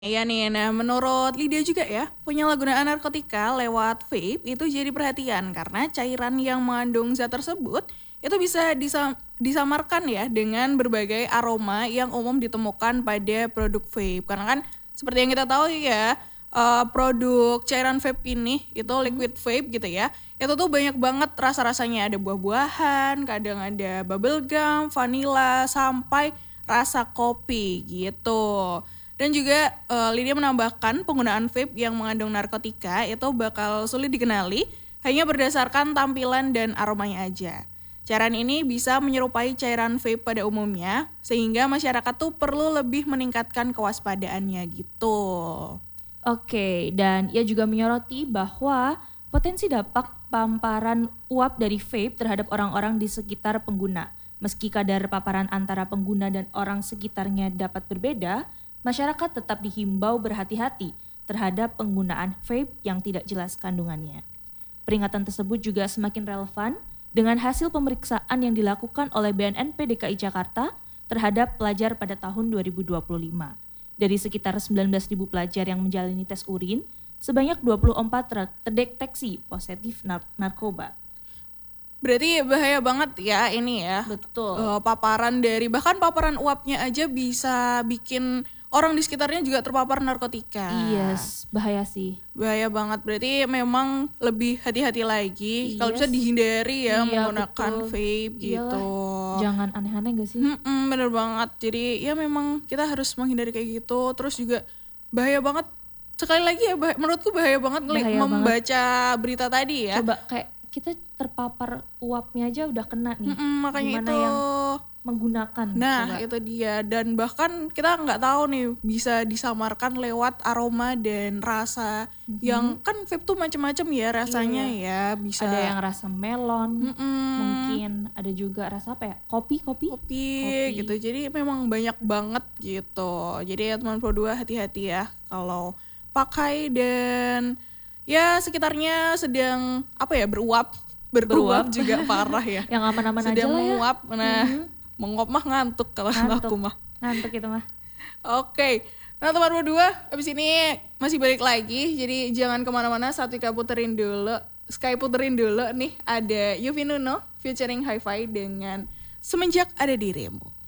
Iya nih, nah menurut Lydia juga ya, penyalahgunaan narkotika lewat vape itu jadi perhatian karena cairan yang mengandung zat tersebut itu bisa disamarkan ya dengan berbagai aroma yang umum ditemukan pada produk vape. Karena kan seperti yang kita tahu ya, produk cairan vape ini itu liquid vape gitu ya, itu tuh banyak banget rasa-rasanya, ada buah-buahan, kadang ada bubble gum, vanilla, sampai rasa kopi gitu. Dan juga Lydia menambahkan penggunaan vape yang mengandung narkotika itu bakal sulit dikenali hanya berdasarkan tampilan dan aromanya aja. Cairan ini bisa menyerupai cairan vape pada umumnya, sehingga masyarakat tuh perlu lebih meningkatkan kewaspadaannya gitu. Oke, dan ia juga menyoroti bahwa potensi dampak paparan uap dari vape terhadap orang-orang di sekitar pengguna. Meski kadar paparan antara pengguna dan orang sekitarnya dapat berbeda, masyarakat tetap dihimbau berhati-hati terhadap penggunaan vape yang tidak jelas kandungannya. Peringatan tersebut juga semakin relevan dengan hasil pemeriksaan yang dilakukan oleh BNNP DKI Jakarta terhadap pelajar pada tahun 2025. Dari sekitar 19.000 pelajar yang menjalani tes urin, sebanyak 24 terdeteksi positif narkoba. Berarti bahaya banget ya ini ya. Betul. Paparan dari, bahkan paparan uapnya aja bisa bikin orang di sekitarnya juga terpapar narkotika. Yes, bahaya sih. Bahaya banget, berarti memang lebih hati-hati lagi. Kalau bisa dihindari ya menggunakan betul. vape gitu. Jangan aneh-aneh gak sih? Bener banget, jadi ya memang kita harus menghindari kayak gitu. Terus juga bahaya banget, sekali lagi ya menurutku bahaya banget membaca berita tadi ya. Coba kayak kita terpapar uapnya aja udah kena nih. Makanya gimana itu yang menggunakan. Nah coba. itu dia, dan bahkan kita nggak tahu nih bisa disamarkan lewat aroma dan rasa yang kan vape tuh macam-macam ya rasanya ya, bisa ada yang rasa melon, mungkin ada juga rasa apa ya, kopi gitu. Jadi memang banyak banget gitu. Jadi ya teman Pro 2 hati-hati ya kalau pakai, dan ya sekitarnya sedang apa ya, beruap juga parah ya. Yang aman-aman aja sedang lah ya. menguap. Nah mengop mah ngantuk kalau aku mah. Ngantuk itu mah. Oke. Nah teman berdua, abis ini masih balik lagi. Jadi jangan kemana-mana, Sky puterin dulu nih. Ada Yuvi Nuno featuring Hi-Fi dengan Semenjak Ada Dirimu.